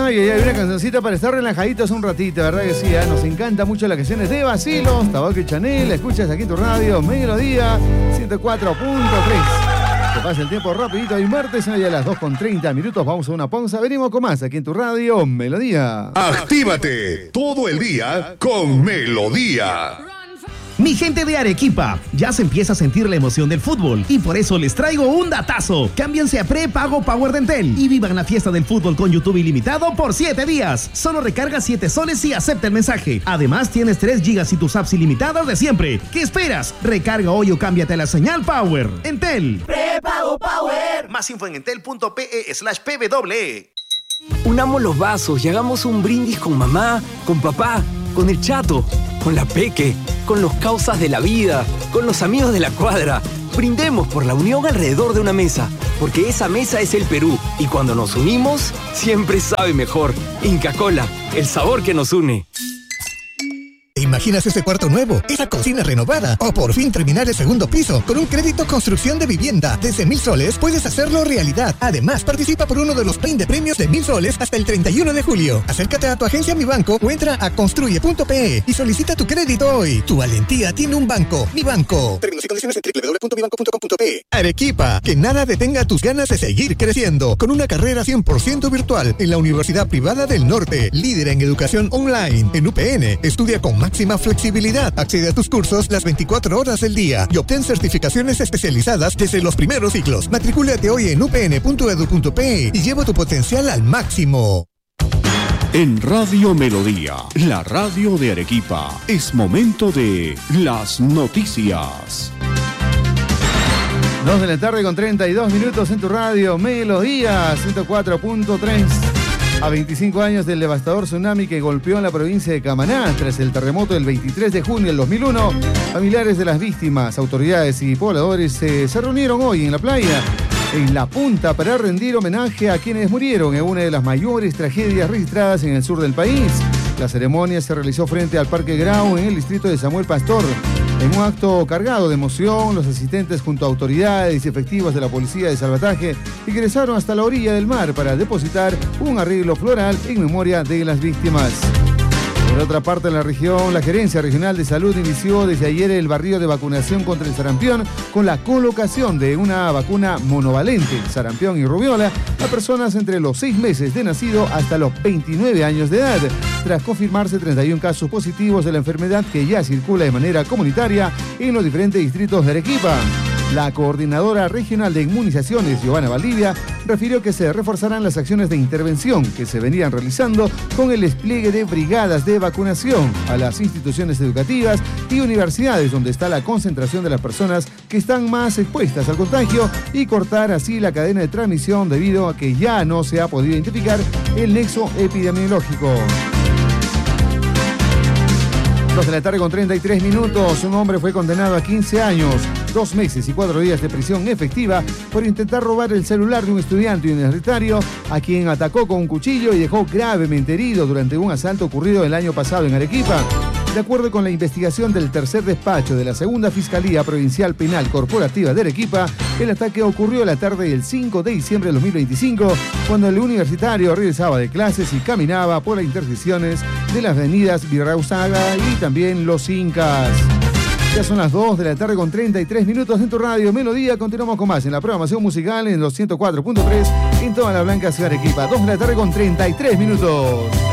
Ay, hay una cancioncita para estar relajaditos un ratito, ¿verdad que sí? Nos encanta mucho las canciones de Bacilos, Tabaco y Chanel. Escuchas aquí en tu radio, Melodía 104.3. Que pasa el tiempo rapidito, hay martes, hoy a las 2:30. Vamos a una pausa, venimos con más aquí en tu radio, Melodía. Actívate todo el día con Melodía. Mi gente de Arequipa, ya se empieza a sentir la emoción del fútbol y por eso les traigo un datazo. Cámbiense a prepago Power de Entel y vivan la fiesta del fútbol con YouTube ilimitado por 7 días. Solo recarga 7 soles y acepta el mensaje. Además, tienes 3 gigas y tus apps ilimitadas de siempre. ¿Qué esperas? Recarga hoy o cámbiate a la señal Power. Entel. Prepago Power. Más info en entel.pe/pwe. Unamos los vasos y hagamos un brindis con mamá, con papá, con el chato, con la peque, con los causas de la vida, con los amigos de la cuadra. Brindemos por la unión alrededor de una mesa, porque esa mesa es el Perú y cuando nos unimos, siempre sabe mejor. Inca Kola, el sabor que nos une. ¿Te imaginas ese cuarto nuevo, esa cocina renovada o por fin terminar el segundo piso? Con un crédito construcción de vivienda desde 1,000 soles puedes hacerlo realidad. Además, participa por uno de los 20 premios de 1,000 soles hasta el 31 de julio. Acércate a tu agencia Mi Banco o entra a construye.pe y solicita tu crédito hoy. Tu valentía tiene un banco. Mi Banco. Términos y condiciones en www.mibanco.com.pe. Arequipa, que nada detenga tus ganas de seguir creciendo. Con una carrera 100% virtual en la Universidad Privada del Norte, líder en educación online. En UPN, estudia con máxima flexibilidad. Accede a tus cursos las 24 horas del día y obtén certificaciones especializadas desde los primeros ciclos. Matricúlate hoy en upn.edu.pe y lleva tu potencial al máximo. En Radio Melodía, la radio de Arequipa, es momento de las noticias. 2 de la tarde con 32 minutos en tu radio, Melodía 104.3. A 25 años del devastador tsunami que golpeó en la provincia de Camaná tras el terremoto del 23 de junio del 2001, familiares de las víctimas, autoridades y pobladores se reunieron hoy en la playa, en La Punta, para rendir homenaje a quienes murieron en una de las mayores tragedias registradas en el sur del país. La ceremonia se realizó frente al Parque Grau en el distrito de Samuel Pastor. En un acto cargado de emoción, los asistentes junto a autoridades y efectivos de la Policía de Salvataje ingresaron hasta la orilla del mar para depositar un arreglo floral en memoria de las víctimas. Por otra parte, en la región, la Gerencia Regional de Salud inició desde ayer el barrido de vacunación contra el sarampión con la colocación de una vacuna monovalente, sarampión y rubiola, a personas entre los 6 meses de nacido hasta los 29 años de edad, tras confirmarse 31 casos positivos de la enfermedad que ya circula de manera comunitaria en los diferentes distritos de Arequipa. La coordinadora regional de inmunizaciones, Giovanna Valdivia, refirió que se reforzarán las acciones de intervención que se venían realizando con el despliegue de brigadas de vacunación a las instituciones educativas y universidades donde está la concentración de las personas que están más expuestas al contagio y cortar así la cadena de transmisión debido a que ya no se ha podido identificar el nexo epidemiológico. 2 de la tarde con 33 minutos. Un hombre fue condenado a 15 años, 2 meses y 4 días de prisión efectiva por intentar robar el celular de un estudiante universitario a quien atacó con un cuchillo y dejó gravemente herido durante un asalto ocurrido el año pasado en Arequipa. De acuerdo con la investigación del tercer despacho de la Segunda Fiscalía Provincial Penal Corporativa de Arequipa, el ataque ocurrió la tarde del 5 de diciembre de 2025, cuando el universitario regresaba de clases y caminaba por las intersecciones de las avenidas Virrauzaga y también Los Incas. Ya son las 2 de la tarde con 33 minutos en tu radio Melodía. Continuamos con más en la programación musical en los 104.3 en toda la blanca ciudad de Arequipa. 2 de la tarde con 33 minutos.